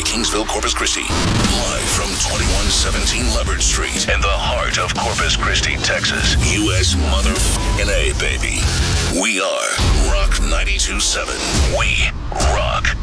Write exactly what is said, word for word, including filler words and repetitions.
Kingsville, Corpus Christi. Live from twenty-one seventeen Leopard Street in the heart of Corpus Christi, Texas. U S motherfucking A, baby. We are Rock ninety-two point seven. We rock.